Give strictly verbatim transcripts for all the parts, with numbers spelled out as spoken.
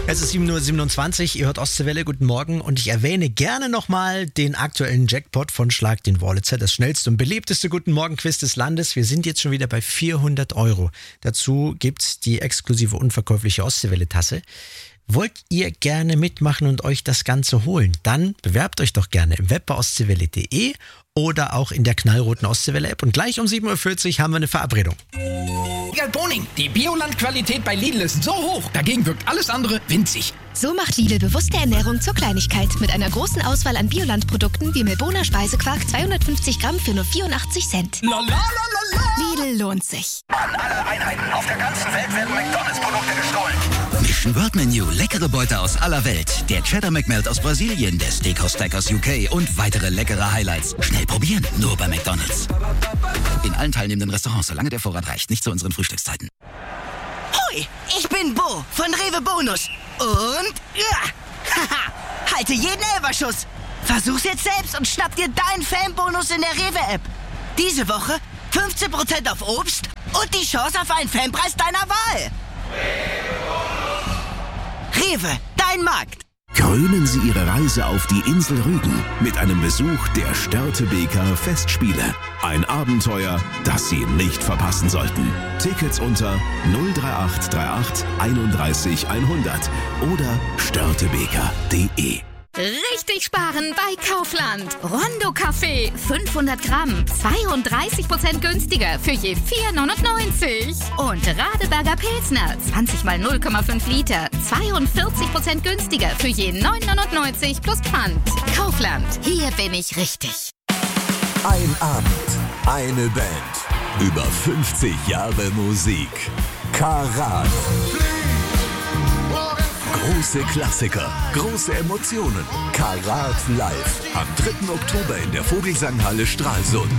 Es ist sieben Uhr siebenundzwanzig, ihr hört Ostseewelle, guten Morgen und ich erwähne gerne nochmal den aktuellen Jackpot von Schlag den Wurlitzer, das schnellste und beliebteste Guten Morgen-Quiz des Landes. Wir sind jetzt schon wieder bei vierhundert Euro. Dazu gibt's die exklusive unverkäufliche Ostseewelle-Tasse. Wollt ihr gerne mitmachen und euch das Ganze holen? Dann bewerbt euch doch gerne im Web bei ostseewelle punkt de oder auch in der knallroten Ostseewelle-App. Und gleich um sieben Uhr vierzig haben wir eine Verabredung. Boning, die Bioland-Qualität bei Lidl ist so hoch, dagegen wirkt alles andere winzig. So macht Lidl bewusste Ernährung zur Kleinigkeit mit einer großen Auswahl an Bioland-Produkten wie Milboner Speisequark zweihundertfünfzig Gramm für nur vierundachtzig Cent. La, la, la, la, la. Lidl lohnt sich. An alle Einheiten auf der ganzen Welt werden McDonalds-Produkte gestohlen. Mission Word Menu, leckere Beute aus aller Welt. Der Cheddar McMelt aus Brasilien, der Steakhouse Stack aus U K und weitere leckere Highlights. Schnell probieren, nur bei McDonalds. In allen teilnehmenden Restaurants, solange der Vorrat reicht, nicht zu unseren Frühstückszeiten. Hoi, ich bin Bo von Rewe Bonus. Und, ja, haha, halte jeden Elferschuss. Versuch's jetzt selbst und schnapp dir deinen Fanbonus in der Rewe-App. Diese Woche fünfzehn Prozent auf Obst und die Chance auf einen Fanpreis deiner Wahl. Rewe, dein Markt. Krönen Sie Ihre Reise auf die Insel Rügen mit einem Besuch der Störtebeker Festspiele. Ein Abenteuer, das Sie nicht verpassen sollten. Tickets unter null drei acht drei acht einunddreißig hundert oder störtebeker punkt de. Richtig sparen bei Kaufland. Rondo Kaffee, fünfhundert Gramm, zweiunddreißig Prozent günstiger für je vier neunundneunzig. Und Radeberger Pilsner, zwanzig mal null Komma fünf Liter, zweiundvierzig Prozent günstiger für je neun neunundneunzig plus Pfand. Kaufland, hier bin ich richtig. Ein Abend, eine Band, über fünfzig Jahre Musik. Karat. Große Klassiker, große Emotionen. Karat live. Am dritten Oktober in der Vogelsanghalle Stralsund.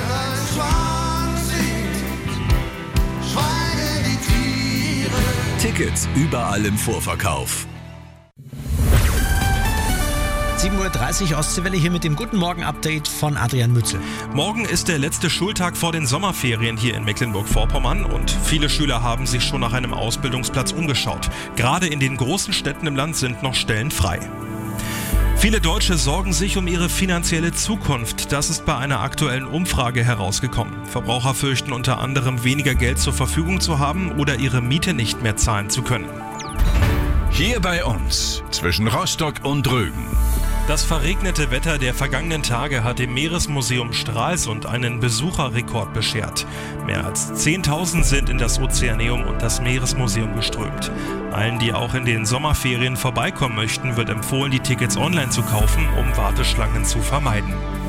Tickets überall im Vorverkauf. sieben Uhr dreißig Ostseewelle hier mit dem Guten Morgen-Update von Adrian Mützel. Morgen ist der letzte Schultag vor den Sommerferien hier in Mecklenburg-Vorpommern und viele Schüler haben sich schon nach einem Ausbildungsplatz umgeschaut. Gerade in den großen Städten im Land sind noch Stellen frei. Viele Deutsche sorgen sich um ihre finanzielle Zukunft. Das ist bei einer aktuellen Umfrage herausgekommen. Verbraucher fürchten unter anderem weniger Geld zur Verfügung zu haben oder ihre Miete nicht mehr zahlen zu können. Hier bei uns, zwischen Rostock und Rügen. Das verregnete Wetter der vergangenen Tage hat dem Meeresmuseum Stralsund einen Besucherrekord beschert. Mehr als zehntausend sind in das Ozeaneum und das Meeresmuseum geströmt. Allen, die auch in den Sommerferien vorbeikommen möchten, wird empfohlen, die Tickets online zu kaufen, um Warteschlangen zu vermeiden.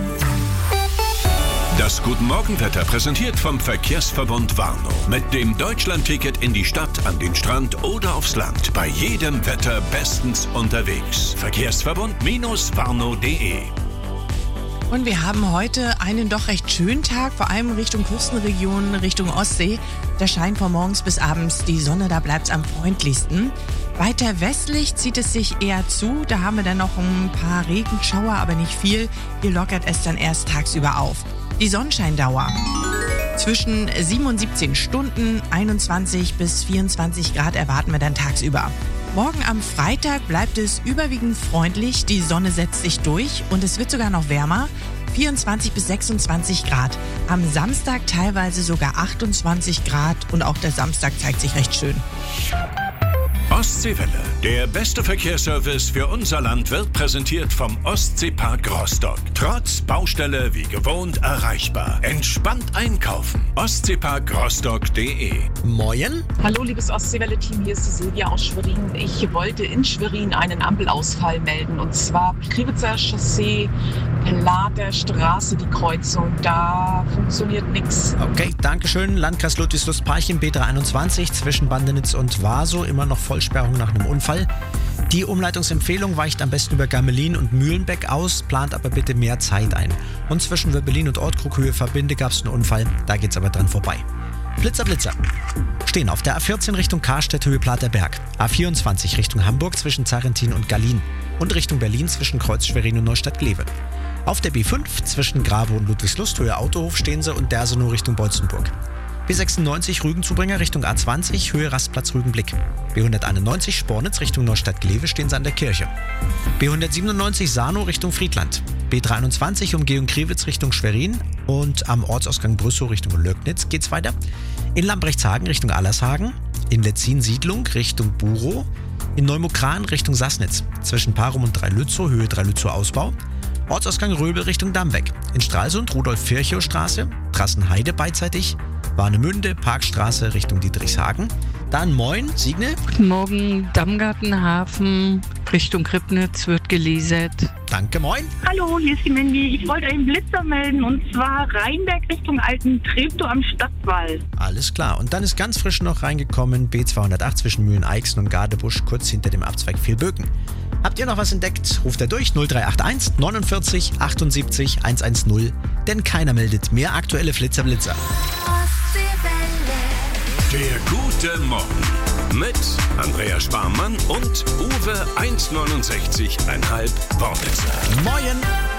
Das Guten-Morgen-Wetter präsentiert vom Verkehrsverbund Warnow. Mit dem Deutschland-Ticket in die Stadt, an den Strand oder aufs Land. Bei jedem Wetter bestens unterwegs. Verkehrsverbund-warnow punkt de. Und wir haben heute einen doch recht schönen Tag, vor allem Richtung Küstenregionen, Richtung Ostsee. Da scheint von morgens bis abends die Sonne, da bleibt es am freundlichsten. Weiter westlich zieht es sich eher zu, da haben wir dann noch ein paar Regenschauer, aber nicht viel. Hier lockert es dann erst tagsüber auf. Die Sonnenscheindauer zwischen sieben und siebzehn Stunden, einundzwanzig bis vierundzwanzig Grad erwarten wir dann tagsüber. Morgen am Freitag bleibt es überwiegend freundlich, die Sonne setzt sich durch und es wird sogar noch wärmer, vierundzwanzig bis sechsundzwanzig Grad. Am Samstag teilweise sogar achtundzwanzig Grad und auch der Samstag zeigt sich recht schön. Ostseewelle. Der beste Verkehrsservice für unser Land wird präsentiert vom Ostseepark Rostock. Trotz Baustelle wie gewohnt erreichbar. Entspannt einkaufen. ostseepark rostock punkt de. Moin. Hallo liebes Ostseewelle-Team, hier ist die Silvia aus Schwerin. Ich wollte in Schwerin einen Ampelausfall melden und zwar Kriwitzer Chaussee, Plater Straße, die Kreuzung. Da funktioniert nichts. Okay, dankeschön. Landkreis Ludwigslust-Parchim, B dreihunderteinundzwanzig zwischen Bandenitz und Waso, immer noch Vollsperrung nach einem Unfall. Die Umleitungsempfehlung weicht am besten über Gamelin und Mühlenbeck aus, plant aber bitte mehr Zeit ein. Und zwischen Wöbbelin und Ortkrug-Höhe Verbinde gab es einen Unfall, da geht's aber dran vorbei. Blitzer, Blitzer. Stehen auf der A vierzehn Richtung Karstedt, Höhe Platerberg. A vierundzwanzig Richtung Hamburg zwischen Zarrentin und Gallin. Und Richtung Berlin zwischen Kreuz Schwerin und Neustadt-Glewe. Auf der B fünf zwischen Grave und Ludwigslust, Höhe Autohof stehen sie und Dersenow Richtung Beutzenburg. B sechsundneunzig Rügenzubringer Richtung A zwanzig, Höhe Rastplatz Rügenblick. B hunderteinundneunzig Spornitz Richtung Neustadt-Glewe stehen sie an der Kirche. B hundertsiebenundneunzig Sarnow Richtung Friedland. B dreiundzwanzig Umgehung Kriwitz Richtung Schwerin und am Ortsausgang Brüssow Richtung Löcknitz geht's weiter. In Lambrechtshagen Richtung Allershagen, in Letzin Siedlung Richtung Burow, in Neumukran Richtung Sassnitz, zwischen Parum und Dreilützow, Höhe Dreilützow Ausbau, Ortsausgang Röbel Richtung Dammbeck, in Stralsund Rudolf-Virchow-Straße, Trassenheide beidseitig, Warnemünde, Parkstraße Richtung Dietrichshagen. Dann Moin, Signe. Guten Morgen, Dammgartenhafen Richtung Kribnitz wird geleset. Danke, Moin. Hallo, hier ist die Mandy. Ich wollte einen Blitzer melden und zwar Rheinberg Richtung Alten Treptow am Stadtwall. Alles klar. Und dann ist ganz frisch noch reingekommen B zweihundertacht zwischen Mühlen-Eichsen und Gadebusch, kurz hinter dem Abzweig Vilböken. Habt ihr noch was entdeckt? Ruft er durch null drei acht eins neunundvierzig achtundsiebzig hundertzehn, denn keiner meldet mehr aktuelle Flitzer-Blitzer. Der gute Morgen mit Andrea Sparmann und Uwe eins neunundsechzig Komma fünf Wortwitzer. Moin!